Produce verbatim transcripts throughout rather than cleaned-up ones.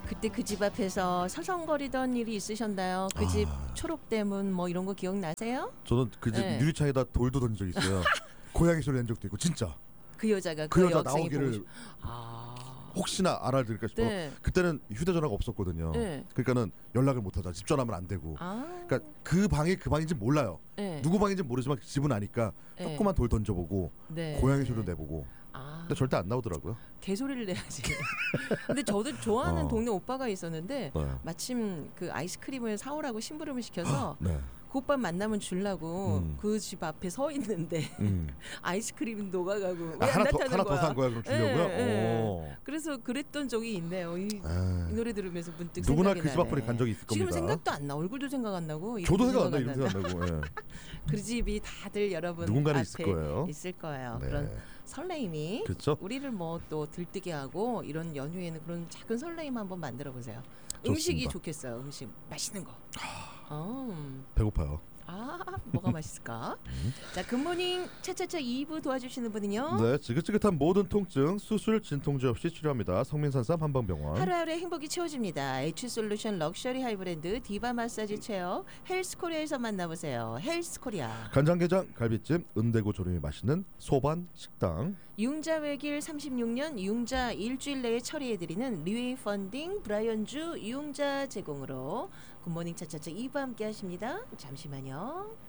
그때 그 집 앞에서 서성거리던 일이 있으셨나요? 그 집 아. 초록대문 뭐 이런 거 기억나세요? 저는 그 집 네. 유리창에다 돌도 던진 적이 있어요. 고양이 소리 낸 적도 있고 진짜. 그 여자가 그 그, 여자 여학생이 나오기를 보고 싶... 아. 혹시나 알아들을까 싶어. 네. 그때는 휴대전화가 없었거든요. 네. 그러니까는 연락을 못하자. 집 전화하면 안 되고. 아. 그러니까 그 방이 그 방인지 몰라요. 네. 누구 방인지 모르지만 집은 아니까 네. 조그만 돌 던져보고 네. 고양이 소리도 내보고. 아. 근데 절대 안 나오더라고요. 개소리를 내야지. 근데 저도 좋아하는 어. 동네 오빠가 있었는데 네. 마침 그 아이스크림을 사오라고 심부름을 시켜서 네. 그 오빠 만나면 주려고 음. 그 집 앞에 서 있는데 음. 아이스크림 녹아가고 아, 왜 안 하나 더 나타나는 하나 거야? 더 산 거야 그럼 주려고요? 예, 예. 오. 그래서 그랬던 적이 있네요. 이, 에이. 이 노래 들으면서 문득 누구나 생각이 그 집 나네. 앞으로 간 적이 있을 지금 겁니다. 생각도 안 나. 얼굴도 생각 안 나고. 저도 이름도 생각 안 나. 이름 난다. 생각 안 나고. 예. 그 집이 다들 여러분 누군가는 앞에 있을 거예요. 있을 거예요. 네. 그런 설레임이 그렇죠. 우리를 뭐 또 들뜨게 하고 이런 연휴에는 그런 작은 설레임 한번 만들어 보세요. 좋습니다. 음식이 좋겠어요. 음식 맛있는 거. 어. 배고파요. 아, 뭐가 맛있을까? 자, 굿모닝 차차차 이 부 도와주시는 분은요. 네, 지긋지긋한 모든 통증 수술 진통제 없이 치료합니다. 성민산삼 한방병원. 하루하루의 행복이 채워집니다. H솔루션 럭셔리 하이브랜드 디바 마사지 체어 헬스코리아에서 만나보세요. 헬스코리아. 간장게장 갈비찜 은대구 조림이 맛있는 소반 식당. 융자 외길 삼십육 년 융자 일주일 내에 처리해드리는 리웨이 펀딩 브라이언주 융자 제공으로 굿모닝 차차차 이 부 함께 하십니다. 잠시만요.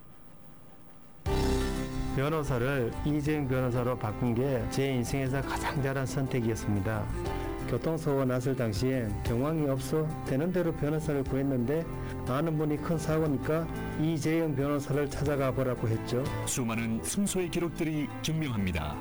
변호사를 이재용 변호사로 바꾼 게 제 인생에서 가장 잘한 선택이었습니다. 교통사고가 났을 당시엔 경황이 없어 되는 대로 변호사를 구했는데 아는 분이 큰 사고니까 이재용 변호사를 찾아가 보라고 했죠. 수많은 승소의 기록들이 증명합니다.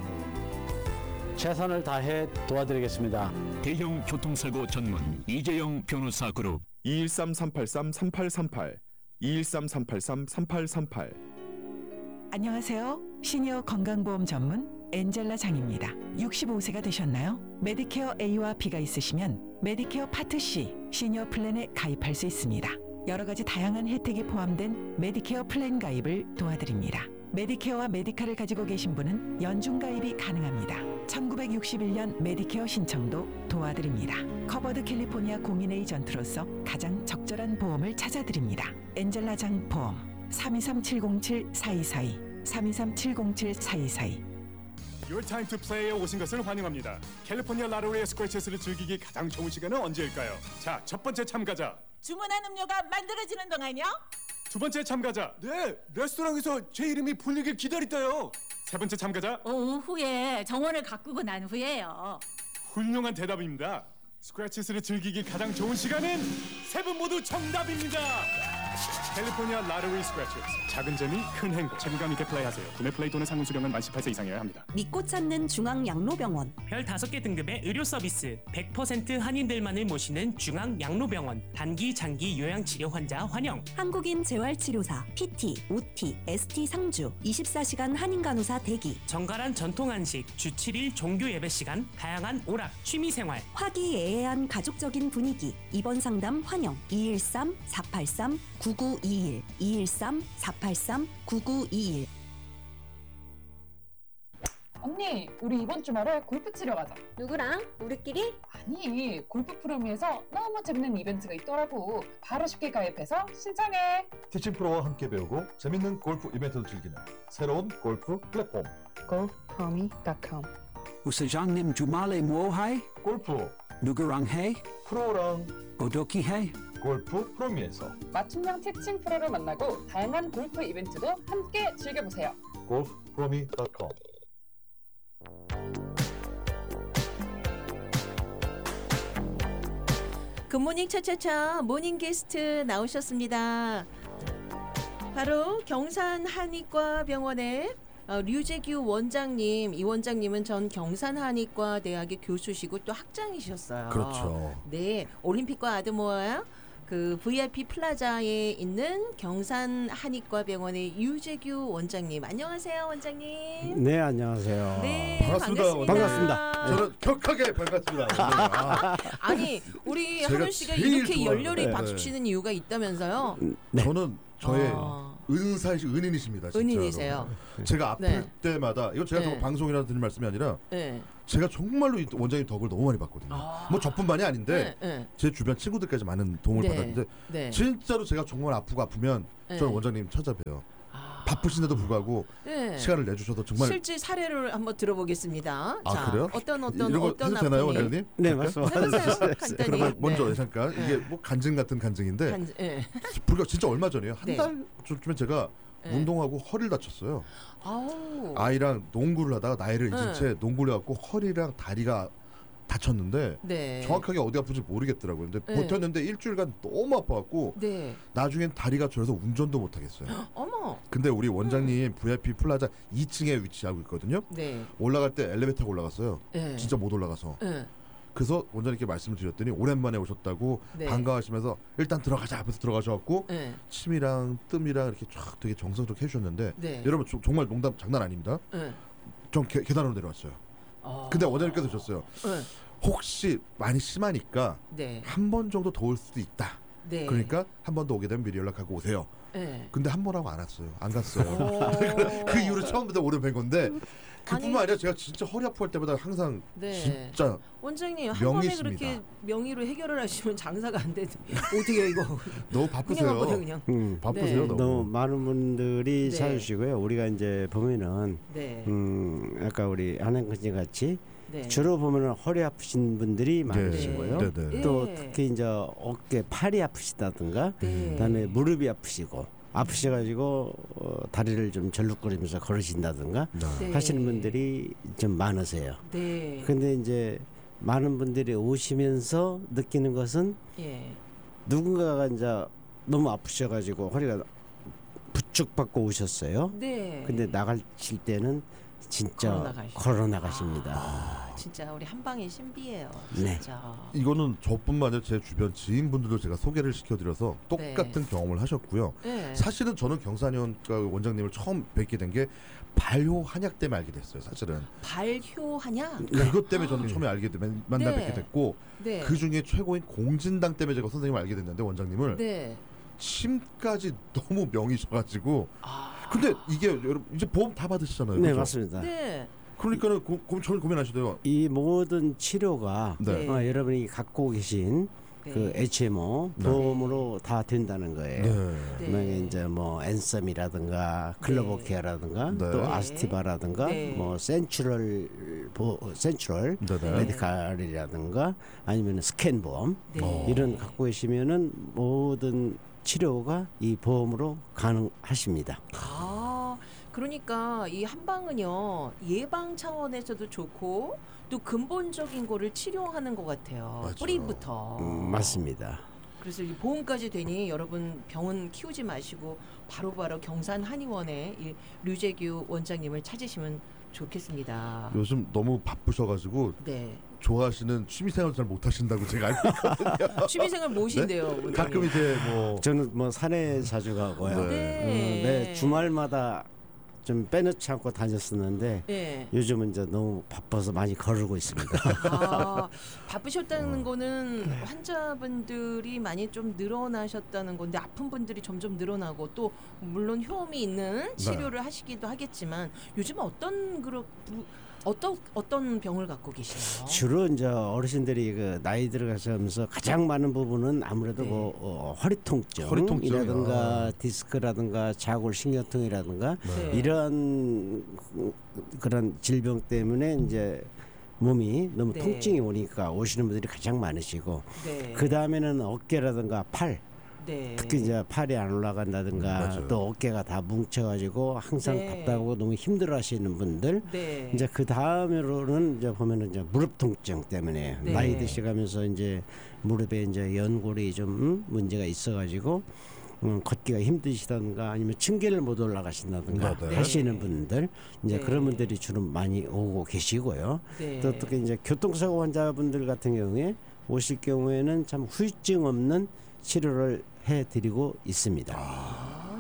최선을 다해 도와드리겠습니다. 대형 교통사고 전문 이재용 변호사 그룹 이일삼 삼팔삼 삼팔삼팔 이일삼 삼팔삼 삼팔삼팔. 안녕하세요. 시니어 건강보험 전문 엔젤라 장입니다. 육십오 세가 되셨나요? 메디케어 A와 B가 있으시면 메디케어 파트 C 시니어 플랜에 가입할 수 있습니다. 여러 가지 다양한 혜택이 포함된 메디케어 플랜 가입을 도와드립니다. 메디케어와 메디카를 가지고 계신 분은 연중 가입이 가능합니다. 천구백육십일 년 메디케어 신청도 도와드립니다. 커버드 캘리포니아 공인 에이전트로서 가장 적절한 보험을 찾아드립니다. 엔젤라 장 보험 삼이삼 칠공칠 사이사이 삼이삼 칠공칠 사이사이. Your time to play에 오신 것을 환영합니다. 캘리포니아 라로리의 스크래치스를 즐기기 가장 좋은 시간은 언제일까요? 자, 첫 번째 참가자. 주문한 음료가 만들어지는 동안요? 두 번째 참가자. 네, 레스토랑에서 제 이름이 불리길 기다렸대요. 세 번째 참가자. 오후에 정원을 가꾸고 난 후에요. 훌륭한 대답입니다. 스크래치스를 즐기기 가장 좋은 시간은 세 분 모두 정답입니다. 캘리포니아 라로리 스크래치스. 작은 재미 큰 행복. 책임감 있게 플레이하세요. 구매 플레이 또는 상품 수령은 만 십팔 세 이상이어야 합니다. 믿고 찾는 중앙양로병원. 별 다섯 개 등급의 의료 서비스. 백 퍼센트 한인들만을 모시는 중앙양로병원. 단기 장기 요양치료 환자 환영. 한국인 재활치료사 피티, 오티, 에스티 상주. 이십사 시간 한인 간호사 대기. 정갈한 전통 한식. 주 칠 일 종교 예배 시간. 다양한 오락, 취미생활. 화기애애한 가족적인 분위기. 입원 상담 환영. 이일삼 사팔삼 구구이일 이일삼 사팔삼 구구이일. 언니, 우리 이번 주말에 골프 치러 가자. 누구랑? 우리끼리? 아니, 골프 프로미에서 너무 재밌는 이벤트가 있더라고. 바로 쉽게 가입해서 신청해. 티칭 프로와 함께 배우고 재밌는 골프 이벤트도 즐기는 새로운 골프 플랫폼 골프 프로미 닷컴. 우사장님 주말에 뭐 해? 골프. 누구랑 해? 프로랑. 어떻게 해? 골프 프로미에서 맞춤형 티칭 프로를 만나고 다양한 골프 이벤트도 함께 즐겨보세요. 골프 프로미 닷컴. 굿모닝 차차차 모닝 게스트 나오셨습니다. 바로 경산 한의과 병원의 어, 류재규 원장님. 이 원장님은 전 경산한의과 대학의 교수시고 또 학장이셨어요. 그렇죠. 네, 올림픽과 아드모아 그 브이아이피 플라자에 있는 경산한의과 병원의 류재규 원장님. 안녕하세요, 원장님. 네, 안녕하세요. 네, 반갑습니다. 반갑습니다. 반갑습니다. 저는 격하게 반갑습니다. 아. 아니, 우리 제가 하론 씨가 제일 이렇게 좋아하는, 열렬히 네. 박수치는 이유가 있다면서요? 네. 저는 저의 아. 은사이시 은인이십니다. 진짜로. 은인이세요. 제가 아플 네. 때마다 이거 제가 네. 방송이라서 드리는 말씀이 아니라 네. 제가 정말로 이 원장님 덕을 너무 많이 봤거든요. 아. 뭐 저뿐만이 아닌데 네, 네. 제 주변 친구들까지 많은 도움을 네. 받았는데 네. 진짜로 제가 정말 아프고 아프면 네. 저는 원장님 찾아봬요. 아. 바쁘신데도 불구하고 네. 시간을 내주셔서 정말. 실제 사례를 한번 들어보겠습니다. 아, 자, 그래요? 어떤 어떤 이런 거 어떤 해도 되나요, 아픔이- 원장님? 네, 잠깐? 해보세요. 간단히. 그러면 먼저 네. 잠깐 네. 이게 뭐 간증 같은 간증인데 간- 네. 불과 진짜 얼마 전이에요. 한 네. 달 전쯤에 제가 네. 운동하고 허리를 다쳤어요. 아우. 아이랑 농구를 하다가 나이를 잊은 네. 채 농구를 해갖고 허리랑 다리가 다쳤는데 네. 정확하게 어디 아픈지 모르겠더라고요. 근데 네. 버텼는데 일주일간 너무 아파갖고 네. 나중엔 다리가 저려서 운전도 못 하겠어요. 어머. 근데 우리 원장님 브이아이피 플라자 이 층에 위치하고 있거든요. 네. 올라갈 때 엘리베이터 타고 올라갔어요. 네. 진짜 못 올라가서. 네. 그래서 원장님께 말씀을 드렸더니 오랜만에 오셨다고 네. 반가워하시면서 일단 들어가자 앞에서 들어가셔갖고 네. 침이랑 뜸이랑 이렇게 쫙 되게 정성스럽게 해주셨는데 네. 여러분 저- 정말 농담 장난 아닙니다. 네. 전 계, 계단으로 내려왔어요. 어. 근데 원장님께서 오셨어요. 네. 혹시 많이 심하니까 네. 한 번 정도 더 올 수도 있다. 네. 그러니까 한 번 더 오게 되면 미리 연락하고 오세요. 네. 근데 한 번 하고 안 왔어요. 안 갔어요. 오. 그 이후로 처음부터 오래 뵌 건데 그뿐만 아니- 아니라 제가 진짜 허리 아파할 때마다 항상 네. 진짜 원장님 한 번에 명의십니다. 그렇게 명의로 해결을 하시면 장사가 안 되는데 어떻게 이거 너무 바쁘세요. 그냥 하거든요, 그냥. 음, 바쁘세요, 네. 너무. 너무 많은 분들이 네. 사주시고요. 우리가 이제 보면은 네. 음, 아까 우리 한행근지 같이 네. 주로 보면은 허리 아프신 분들이 많으시고요. 네, 네. 또 네. 특히 이제 어깨, 팔이 아프시다든가, 네. 그다음에 무릎이 아프시고 아프셔가지고 어, 다리를 좀 절룩거리면서 걸으신다든가 네. 하시는 분들이 좀 많으세요. 네. 근데 이제 많은 분들이 오시면서 느끼는 것은 예. 누군가가 이제 너무 아프셔가지고 허리가 부축받고 오셨어요. 네. 근데 나가실 때는 진짜 걸어 나가시- 걸어 나가십니다. 아, 진짜 우리 한방의 신비예요. 네. 진짜. 이거는 저뿐만 아니라 제 주변 지인분들도 제가 소개를 시켜드려서 똑같은 경험을 하셨고요. 네. 사실은 저는 경산의원과 원장님을 처음 뵙게 된 게 발효 한약 때문에 알게 됐어요. 사실은 발효하냐? 그것 때문에 저는 처음에 알게 되, 만나 네. 뵙게 됐고 네. 그 중에 최고인 공진당 때문에 제가 선생님을 알게 됐는데 원장님을 네. 침까지 너무 명이셔가지고 아. 근데 이게 여러분 이제 보험 다 받으시잖아요. 네, 그죠? 맞습니다. 네. 그러니까는 고, 고, 저는 고민하시대요. 이 모든 치료가 네. 어, 여러분이 갖고 계신 네. 그 에이치엠오 네. 보험으로 다 된다는 거예요. 네. 만약에 이제 뭐 앤썸이라든가 클로버케어라든가 네. 또 네. 아스티바라든가 네. 뭐 센츄럴 보 센츄럴 네, 네. 메디칼이라든가 아니면 스캔 보험 네. 이런 갖고 계시면은 모든 치료가 이 보험으로 가능하십니다. 아, 그러니까 이 한방은요 예방 차원에서도 좋고 또 근본적인 거를 치료하는 것 같아요. 맞아요. 뿌리부터. 음, 맞습니다. 그래서 이 보험까지 되니 여러분 병은 키우지 마시고 바로바로 경산 한의원의 이 류재규 원장님을 찾으시면 좋겠습니다. 요즘 너무 바쁘셔가지고 네. 좋아하시는 취미생활 잘 못하신다고 제가 알고 있거든요. 취미생활 무엇인데요? 원장님? 가끔 이제 뭐 저는 뭐 산에 자주 가고요. 네. 음, 네. 네, 주말마다 좀 빼놓지 않고 다녔었는데 네. 요즘은 이제 너무 바빠서 많이 거르고 있습니다. 아, 바쁘셨다는 거는 환자분들이 많이 좀 늘어나셨다는 건데 아픈 분들이 점점 늘어나고 또 물론 효험이 있는 치료를 하시기도 하겠지만 요즘 어떤 그런 어떤 어떤 병을 갖고 계시나요? 주로 이제 어르신들이 그 나이 들어가면서 가장 많은 부분은 아무래도 네. 뭐 어, 허리 통증, 허리 통증. 이라든가 아. 디스크라든가 자골 신경통이라든가 네. 이런 그런 질병 때문에 이제 몸이 너무 네. 통증이 오니까 오시는 분들이 가장 많으시고 네. 그 다음에는 어깨라든가 팔. 네. 특히 이제 팔이 안 올라간다든가 맞아요. 또 어깨가 다 뭉쳐가지고 항상 네. 답답하고 너무 힘들어하시는 분들 네. 이제 그 다음으로는 이제 보면은 이제 무릎 통증 때문에 네. 나이 드시가면서 이제 무릎에 이제 연골이 좀 음, 문제가 있어가지고 음, 걷기가 힘드시다든가 아니면 층계를 못 올라가신다든가 네, 네. 하시는 분들 이제 네. 그런 분들이 주로 많이 오고 계시고요. 네. 또 특히 이제 교통사고 환자분들 같은 경우에 오실 경우에는 참 후유증 없는 치료를 해드리고 있습니다. 아,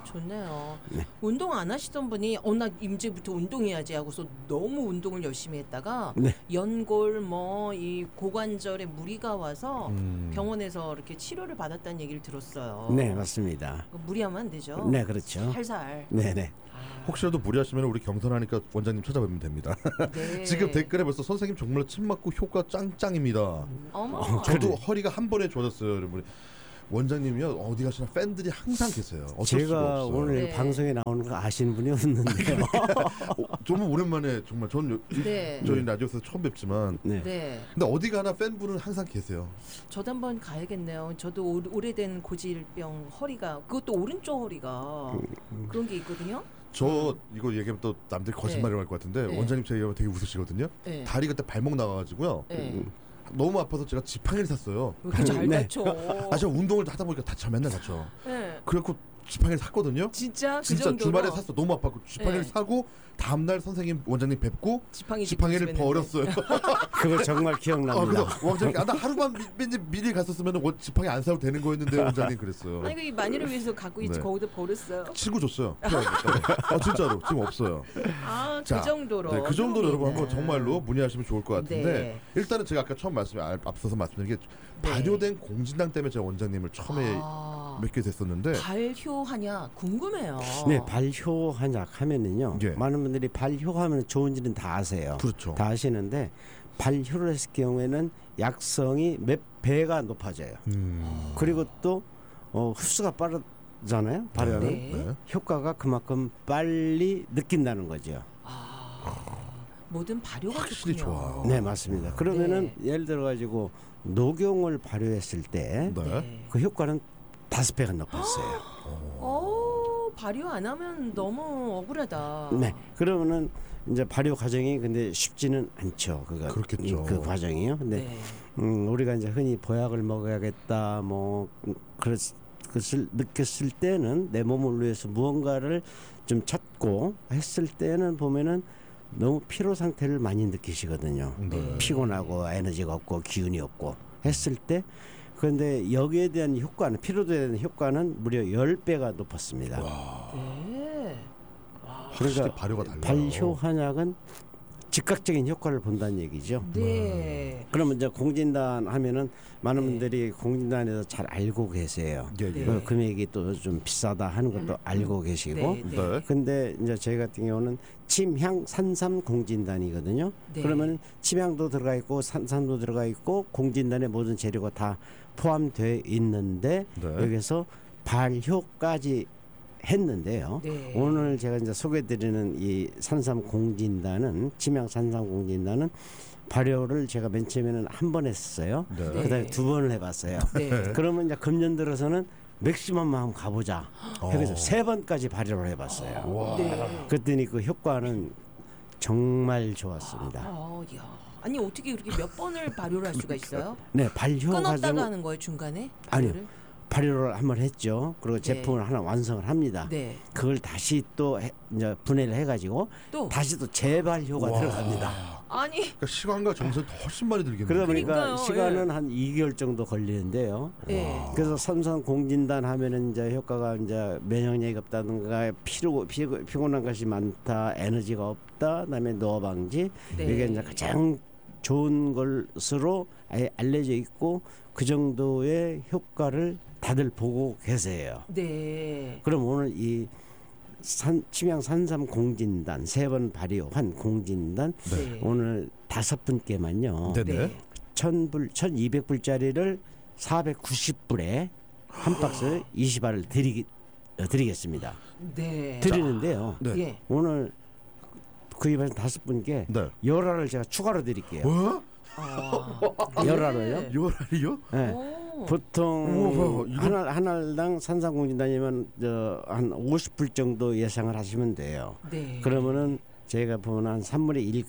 좋네요. 네. 운동 안 하시던 분이 어 나 이제부터 운동해야지 하고서 너무 운동을 열심히 했다가 네. 연골 뭐 이 고관절에 무리가 와서 음. 병원에서 이렇게 치료를 받았다는 얘기를 들었어요. 네, 맞습니다. 무리하면 안 되죠. 네, 그렇죠. 살살. 네, 네. 혹시라도 무리하시면 우리 경선하니까 원장님 찾아뵈면 됩니다. 네. 지금 댓글에 벌써 선생님 정말 침 맞고 효과 짱짱입니다. 어머. 저도 허리가 한 번에 좋아졌어요, 여러분. 원장님이요 어디 가시나 팬들이 항상 계세요. 어쩔 수가 제가 없어요. 오늘 네. 방송에 나오는 거 아시는 분이 없는데요. 좀 오랜만에 정말 전 요- 네. 저희 라디오에서 처음 뵙지만 네. 네. 근데 어디 가나 팬분은 항상 계세요. 저도 한번 가야겠네요. 저도 오, 오래된 고질병 허리가 그것도 오른쪽 허리가 그런 게 있거든요. 저 이거 얘기하면 또 남들이 거짓말을 할 것 같은데 네. 원장님 제가 얘기하면 되게 웃으시거든요. 네. 다리 그때 발목 나가가지고요. 네. 너무 아파서 제가 지팡이를 샀어요. 왜 이렇게 잘 다쳐? 아, 저 운동을 하다 보니까 다쳐 맨날 다쳐. 네. 그래갖고 지팡이를 샀거든요. 진짜 그 진짜 정도로? 주말에 샀어. 너무 아팠고 지팡이를 네. 사고 다음 날 선생님 원장님 뵙고 지팡이 지팡이를 짚고 버렸어요. 그거 정말 기억납니다. 아, 그래서 원장님 아, 나 하루만 미, 미리, 미리 갔었으면 원, 지팡이 안 사도 되는 거였는데 원장님 그랬어요. 아니 그 마니를 위해서 갖고 있지 네. 거기다 버렸어요. 친구 줬어요. 아 진짜로 지금 없어요. 아, 자, 그 정도로. 네, 그 정도로 여러분 한번 네. 정말로 문의하시면 좋을 것 같은데 네. 일단은 제가 아까 처음 말씀 아, 앞서서 말씀드린 게 네. 발효된 공진당 때문에 제가 원장님을 처음에 아. 뵙게 됐었는데 발효하냐 궁금해요. 네, 발효 한약 하면은요. 예. 많은 분들이 발효하면 좋은지는 다 아세요. 그렇죠. 다 아시는데 발효를 했을 경우에는 약성이 몇 배가 높아져요. 음. 그리고 또 어, 흡수가 빠르잖아요. 발효는 네. 네. 효과가 그만큼 빨리 느낀다는 거죠. 모든 발효가 확실히 좋군요. 좋아. 네, 맞습니다. 그러면은 네. 예를 들어 가지고 녹용을 발효했을 때 그 네. 효과는 다섯 배가 높았어요. 어, 발효 안 하면 너무 억울하다. 네, 그러면은 이제 발효 과정이 근데 쉽지는 않죠. 그가 그렇겠죠. 그 과정이요. 근데 네. 음, 우리가 이제 흔히 보약을 먹어야겠다 뭐 음, 그랬 것을 느꼈을 때는 내 몸을 위해서 무언가를 좀 찾고 했을 때는 보면은 너무 피로 상태를 많이 느끼시거든요. 네. 피곤하고 에너지가 없고 기운이 없고 했을 때 그런데 여기에 대한 효과는 피로도에 대한 효과는 무려 십 배가 높았습니다. 네. 확실히 그러니까 발효가 달라요. 발효 한약은 즉각적인 효과를 본다는 얘기죠. 네. 그러면 이제 공진단 하면은 많은 네. 분들이 공진단에서 잘 알고 계세요. 예, 예. 그 금액이 또 좀 비싸다 하는 것도 알고 계시고. 네, 네. 네. 근데 이제 저희 같은 경우는 침향 산삼 공진단이거든요. 네. 그러면 침향도 들어가 있고 산삼도 들어가 있고 공진단의 모든 재료가 다 포함되어 있는데 네. 여기서 발효까지 했는데요. 네. 오늘 제가 이제 소개드리는 이 산삼 공진단은 침향 산삼 공진단은 발효를 제가 맨 처음에는 한 번 했어요. 네. 그다음에 두 번을 해봤어요. 네. 그러면 이제 금년 들어서는 맥시멈만 한번 가보자. 그래서 어. 세 번까지 발효를 해봤어요. 와. 네. 그랬더니 그 효과는 정말 좋았습니다. 어, 야. 아니 어떻게 그렇게 몇 번을 발효를 할 수가 있어요? 네, 발효 끊었다가 과정 하는 거예요 중간에? 아니요. 발효를? 발효를 한번 했죠. 그리고 네. 제품을 하나 완성을 합니다. 네. 그걸 다시 또 해, 이제 분해를 해가지고 또 다시 또 재발효가 와. 들어갑니다. 아니 그러니까 시간과 정성이 더 훨씬 많이 들겠네요. 그러다 보니까 그러니까요, 시간은 예. 한 이 개월 정도 걸리는데요. 네. 그래서 삼성 공진단 하면은 이제 효과가 이제 면역력이 없다든가 피로 피, 피곤한 것이 많다, 에너지가 없다, 그다음에 노화 방지 네. 이게 이제 가장 좋은 것으로 아예 알려져 있고 그 정도의 효과를 다들 보고 계세요. 네. 그럼 오늘 이 산, 침향 산삼 공진단 세 번 발효한 공진단 네. 오늘 다섯 분께만요. 네네. 네. 천 불, 천이백 불짜리를 사백구십 불에 한 박스 이십 알을 드리, 어, 드리겠습니다. 네. 드리는데요. 네. 예. 오늘 구입하신 다섯 분께 네. 열 알을 제가 추가로 드릴게요. 뭐? 아. 열 알을요? 요랄이요? 네. 오. 보통 우와, 이거- 한, 알, 한 알당 산삼공진단이면 저 한 오십 불 정도 예상을 하시면 돼요. 네. 그러면은 제가 보면 한 삼분의 일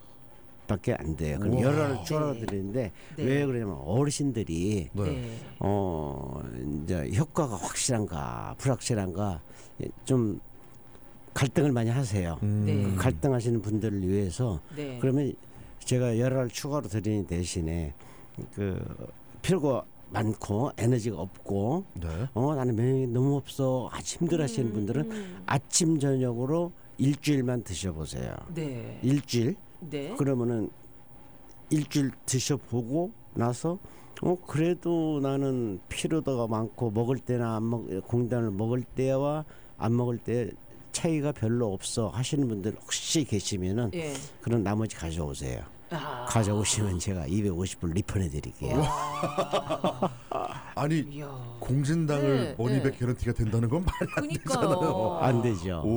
금액밖에 안 돼요. 그럼 우와. 열 알을 추가로 네. 드리는데 네. 왜 그러냐면 어르신들이 네. 네. 어 이제 효과가 확실한가 불확실한가 좀 갈등을 많이 하세요. 음. 네. 그 갈등하시는 분들을 위해서 네. 그러면 제가 열 알 추가로 드리는 대신에 그 필요가 많고 에너지가 없고 네. 어 나는 면역이 너무 없어 아주 힘들어하시는 음, 분들은 음. 아침 저녁으로 일주일만 드셔보세요. 네. 일주일. 네. 그러면은 일주일 드셔보고 나서 어 그래도 나는 피로도가 많고 먹을 때나 안 먹 공단을 먹을 때와 안 먹을 때 차이가 별로 없어 하시는 분들 혹시 계시면은 예. 그럼 나머지 가져오세요. 아. 가져오시면 제가 이백오십 불 리펀해 드릴게요. 아니 공진당을 네, 머니백 네. 개런티가 된다는 건 말이 안 그러니까요. 되잖아요. 안 되죠.